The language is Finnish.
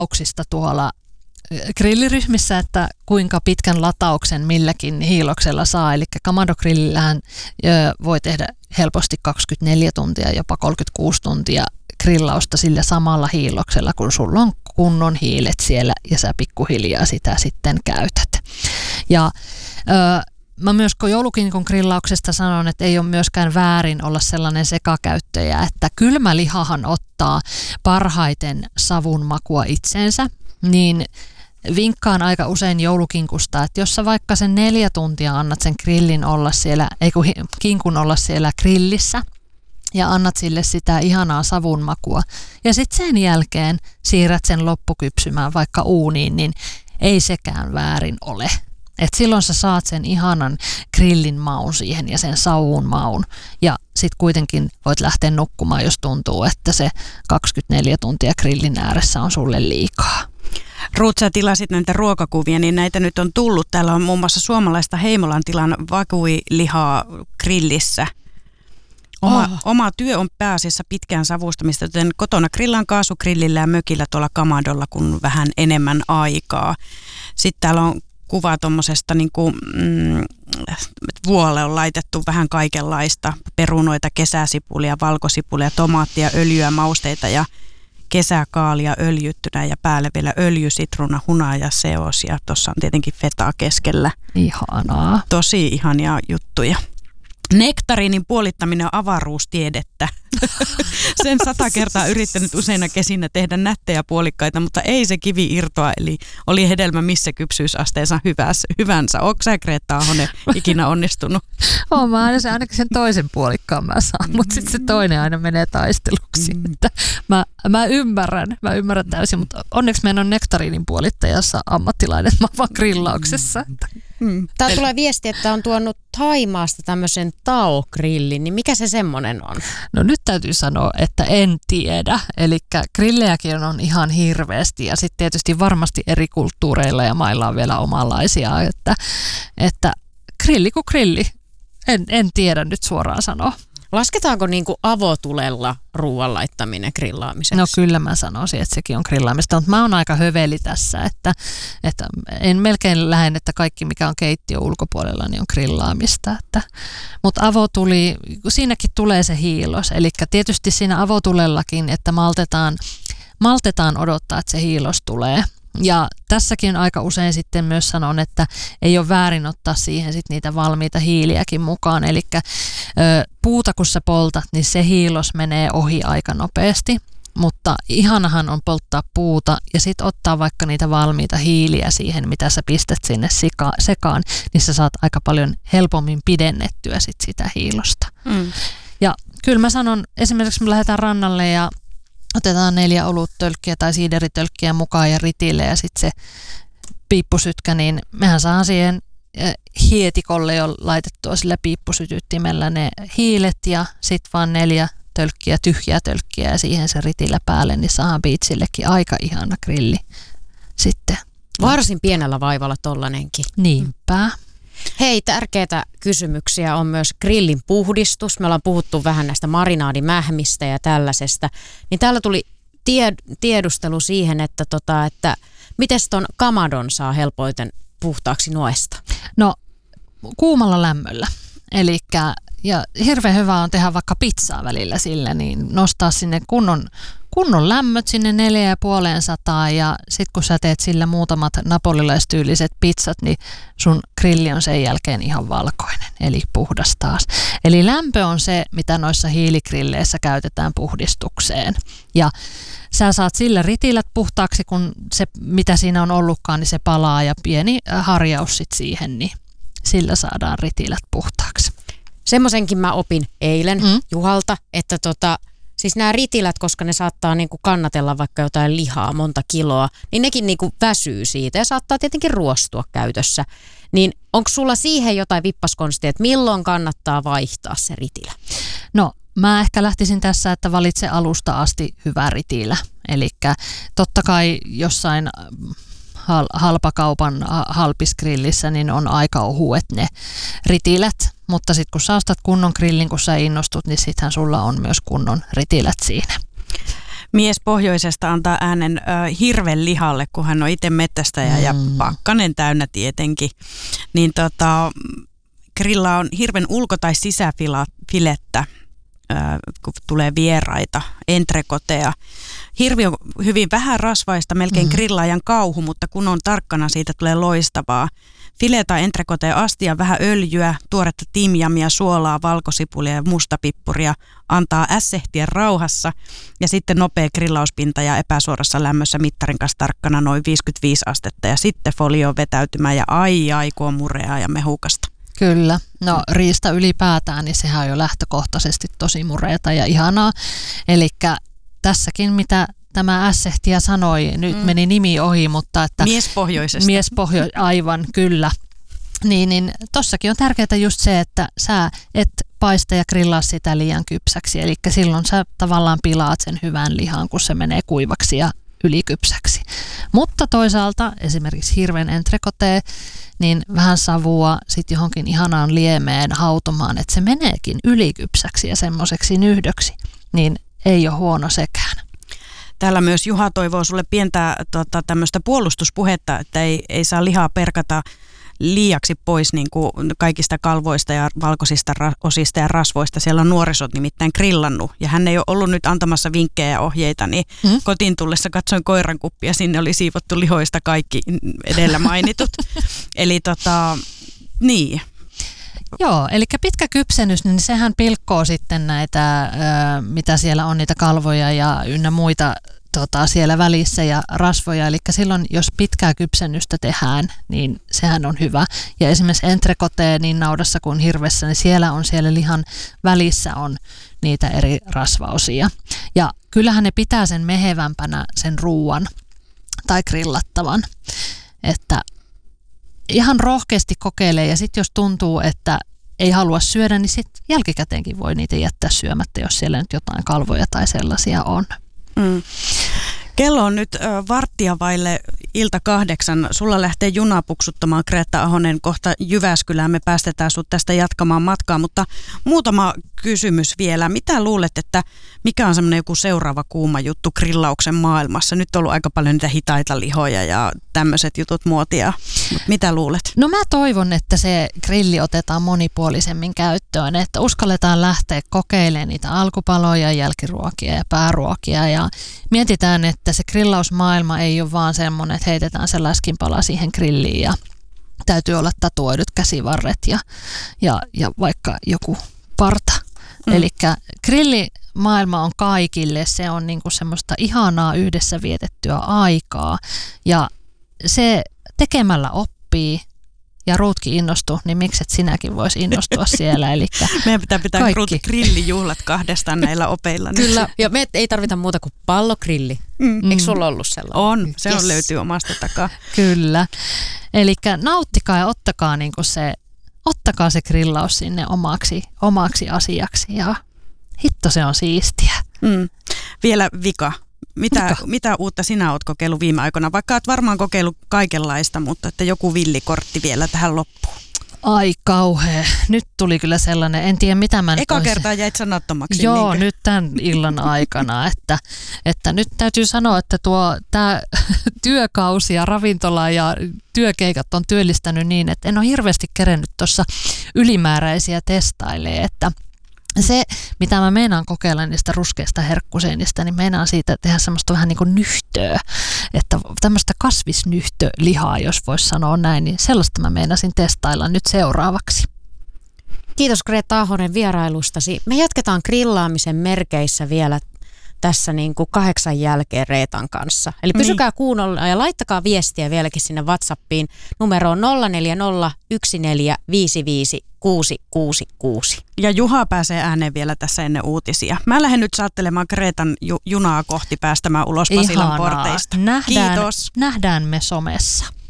latauksista tuolla grilliryhmissä, että kuinka pitkän latauksen milläkin hiiloksella saa. Eli Kamado-grillillähän voi tehdä helposti 24 tuntia, jopa 36 tuntia grillausta sillä samalla hiiloksella, kun sulla on kunnon hiilet siellä ja sä pikkuhiljaa sitä sitten käytät. Ja mä myös joulukinkun grillauksesta sanon, että ei ole myöskään väärin olla sellainen sekakäyttäjä, että kylmä lihahan ottaa parhaiten savun makua itseensä, niin vinkkaan aika usein joulukinkusta, että jos sä vaikka sen 4 tuntia annat sen grillin olla siellä, kinkun olla siellä grillissä ja annat sille sitä ihanaa savunmakua ja sitten sen jälkeen siirrät sen loppukypsymään vaikka uuniin, niin ei sekään väärin ole. Et silloin sä saat sen ihanan grillin maun siihen ja sen savun maun ja sit kuitenkin voit lähteä nukkumaan, jos tuntuu, että se 24 tuntia grillin ääressä on sulle liikaa. Ruut, sä tilasit näitä ruokakuvia, niin näitä nyt on tullut. Täällä on muun muassa suomalaista Heimolan tilan vakuilihaa grillissä. Oma työ on pääasiassa pitkään savustamista, joten kotona grillaan kaasugrillillä ja mökillä tuolla Kamadolla, kun vähän enemmän aikaa. Sitten täällä on kuva tuommoisesta, vuolle on laitettu vähän kaikenlaista, perunoita, kesäsipulia, valkosipulia, tomaattia, öljyä, mausteita ja kesäkaalia öljyttynä ja päälle vielä öljy, sitruuna, hunaa ja seos ja tuossa on tietenkin fetaa keskellä. Ihanaa. Tosi ihania juttuja. Nektariinin puolittaminen on avaruustiedettä. Sen 100 kertaa yrittänyt useina kesinä tehdä nättejä puolikkaita, mutta ei se kivi irtoa, eli oli hedelmä missä kypsyysasteensa hyvänsä. Onko sä, Greta Ahonen, ikinä onnistunut? Oon mä ainakin sen toisen puolikkaan mä saan, mutta sitten se toinen aina menee taisteluksi. Mä ymmärrän täysin, mutta onneksi meidän on nektariinin puolittajassa ammattilainen, mä vaan grillauksessa. Tää tulee viesti, että on tuonut Thaimaasta tämmöisen Tao-grillin, niin mikä se semmoinen on? No nyt täytyy sanoa, että en tiedä. Eli grillejäkin on ihan hirveästi ja sitten tietysti varmasti eri kulttuureilla ja mailla on vielä omanlaisia, että grilli kuin grilli. En tiedä nyt suoraan sanoa. Lasketaanko niinku avotulella ruoan laittaminen grillaamiseksi? No kyllä mä sanoisin, että sekin on grillaamista, mutta mä oon aika höveli tässä, että en melkein lähden, että kaikki mikä on keittiö ulkopuolella niin on grillaamista. Mutta avotuli, siinäkin tulee se hiilos, eli tietysti siinä avotulellakin, että maltetaan odottaa, että se hiilos tulee. Ja tässäkin aika usein sitten myös sanon, että ei ole väärin ottaa siihen sit niitä valmiita hiiliäkin mukaan. Eli puuta kun sä poltat, niin se hiilos menee ohi aika nopeasti. Mutta ihanahan on polttaa puuta ja sitten ottaa vaikka niitä valmiita hiiliä siihen, mitä sä pistät sinne sekaan, niin sä saat aika paljon helpommin pidennettyä sitä hiilosta. Ja kyllä mä sanon, esimerkiksi me lähdetään rannalle ja otetaan 4 oluttölkkiä tai siideritölkkiä mukaan ja ritille ja sitten se piippusytkä, niin mehän saadaan siihen hietikolle jo laitettua sillä piippusytyttimellä ne hiilet ja sitten vaan 4 tölkkiä, tyhjää tölkkiä ja siihen se ritillä päälle, niin saadaan biitsillekin aika ihana grilli sitten. Varsin pienellä vaivalla tollanenkin. Niinpä. Hei, tärkeitä kysymyksiä on myös grillin puhdistus. Me ollaan puhuttu vähän näistä marinaadimähmistä ja tällaisesta. Niin täällä tuli tiedustelu siihen, että miten ton Kamadon saa helpoiten puhtaaksi noesta? No, kuumalla lämmöllä. Elikkä, ja hirveän hyvä on tehdä vaikka pizzaa välillä sillä, niin nostaa sinne kunnon lämmöt sinne 450 ja sit kun sä teet sillä muutamat napolilaistyyliset pizzat, niin sun grilli on sen jälkeen ihan valkoinen, eli puhdas taas. Eli lämpö on se, mitä noissa hiiligrilleissä käytetään puhdistukseen. Ja sä saat sillä ritilät puhtaaksi, kun se mitä siinä on ollutkaan, niin se palaa ja pieni harjaus sit siihen, niin sillä saadaan ritilät puhtaaksi. Semmoisenkin mä opin eilen Juhalta, että siis nämä ritilät, koska ne saattaa niinku kannatella vaikka jotain lihaa monta kiloa, niin nekin niinku väsyy siitä ja saattaa tietenkin ruostua käytössä. Niin onko sulla siihen jotain vippaskonstia, että milloin kannattaa vaihtaa se ritilä? No mä ehkä lähtisin tässä, että valitse alusta asti hyvä ritilä. Eli totta kai jossain halpakaupan halpisgrillissä niin on aika ohuet ne ritilät, mutta sitten kun sä ostat kunnon grillin, kun sä innostut, niin sittenhän sulla on myös kunnon ritilät siinä. Mies pohjoisesta antaa äänen hirven lihalle, kun hän on itse metsästäjä ja pakkanen täynnä tietenkin. Niin grillaa on hirven ulko- tai sisäfilettä, kun tulee vieraita, entrekotea. Hirvi on hyvin vähän rasvaista, melkein grillaajan kauhu, mutta kun on tarkkana, siitä tulee loistavaa. File tai entrekotea astia, vähän öljyä, tuoretta timjamia, suolaa, valkosipulia ja mustapippuria. Antaa ässehtiä rauhassa ja sitten nopea grillauspinta ja epäsuorassa lämmössä mittarin kanssa tarkkana noin 55 astetta. Ja sitten folio vetäytymään ja ai kun on mureaa ja mehukasta. Kyllä. No riista ylipäätään, niin sehän on jo lähtökohtaisesti tosi mureata ja ihanaa. Elikkä tässäkin, mitä tämä ässehtiä sanoi, nyt meni nimi ohi, mutta että... Miespohjoisesta. Aivan, kyllä. Niin tossakin on tärkeää just se, että sä et paista ja grillaa sitä liian kypsäksi. Eli silloin sä tavallaan pilaat sen hyvän lihan, kun se menee kuivaksi ja ylikypsäksi. Mutta toisaalta esimerkiksi hirven entrecôte, niin vähän savua sitten johonkin ihanaan liemeen hautumaan, että se meneekin ylikypsäksi ja semmoiseksi nyhdöksi, niin ei ole huono sekään. Täällä myös Juha toivoo sulle pientä tämmöistä puolustuspuhetta, että ei saa lihaa perkata liiaksi pois niin kuin kaikista kalvoista ja valkoisista osista ja rasvoista. Siellä on nuorisot nimittäin grillannut ja hän ei ole ollut nyt antamassa vinkkejä ja ohjeita, niin kotiin tullessa katsoin koiran kuppia, sinne oli siivottu lihoista kaikki edellä mainitut. Eli niin. Joo, eli pitkä kypsennys, niin sehän pilkkoo sitten näitä, mitä siellä on, niitä kalvoja ja ynnä muita siellä välissä ja rasvoja. Eli silloin, jos pitkää kypsennystä tehdään, niin sehän on hyvä. Ja esimerkiksi entrecôte niin naudassa kuin hirvessä, niin siellä lihan välissä on niitä eri rasvaosia. Ja kyllähän ne pitää sen mehevämpänä sen ruuan tai grillattavan, että ihan rohkeasti kokeilee ja sitten jos tuntuu, että ei halua syödä, niin sitten jälkikäteenkin voi niitä jättää syömättä, jos siellä nyt jotain kalvoja tai sellaisia on. Kello on nyt 7:15. Sulla lähtee juna puksuttamaan, Greta Ahonen, kohta Jyväskylään. Me päästetään sut tästä jatkamaan matkaa, mutta muutama kysymys vielä. Mitä luulet, että mikä on semmoinen joku seuraava kuuma juttu grillauksen maailmassa? Nyt on ollut aika paljon niitä hitaita lihoja ja tämmöiset jutut muotia. Mutta mitä luulet? No mä toivon, että se grilli otetaan monipuolisemmin käyttöön, että uskalletaan lähteä kokeilemaan niitä alkupaloja, jälkiruokia ja pääruokia ja mietitään, että se grillausmaailma ei ole vaan semmoinen, että heitetään se läskinpala siihen grilliin ja täytyy olla tatuoidut käsivarret ja vaikka joku parta. Elikkä grillimaailma on kaikille, se on niinku semmoista ihanaa yhdessä vietettyä aikaa ja se tekemällä oppii ja Ruutkin innostui, niin mikset sinäkin voisi innostua siellä. Elikkä meidän pitää grillijuhlat kahdestaan näillä opeilla. Kyllä, ja me ei tarvita muuta kuin pallogrilli. Eikö sulla ollut sellainen? On, se on löytyy omasta takaa. Kyllä, elikkä nauttikaa ja ottakaa se grillaus sinne omaksi asiaksi ja hitto se on siistiä. Vielä vika. Mitä uutta sinä olet kokeillut viime aikoina? Vaikka olet varmaan kokeillut kaikenlaista, mutta että joku villikortti vielä tähän loppuun. Ai kauhea. Nyt tuli kyllä sellainen, en tiedä mitä mä nyt Eka kertaa jäit sanattomaksi. Joo, niinkö? nyt tämän illan aikana. Että nyt täytyy sanoa, että tämä työkausi ja ravintola ja työkeikat on työllistänyt niin, että en ole hirveästi kerennyt tuossa ylimääräisiä testailemaan, että se, mitä mä meinaan kokeilla niistä ruskeista herkkuseinistä, niin meinaan siitä tehdä semmoista vähän niin kuin nyhtöä, että tämmöistä kasvisnyhtölihaa, jos voisi sanoa näin, niin sellaista mä meinasin testailla nyt seuraavaksi. Kiitos Greta Ahonen vierailustasi. Me jatketaan grillaamisen merkeissä vielä tässä niin kuin 8 jälkeen Reetan kanssa. Eli pysykää kuunnella ja laittakaa viestiä vieläkin sinne WhatsAppiin numeroon 0401455666. Ja Juha pääsee ääneen vielä tässä ennen uutisia. Mä lähden nyt saattelemaan Gretan junaa kohti päästämään ulos Pasilan porteista. Nähdään me somessa.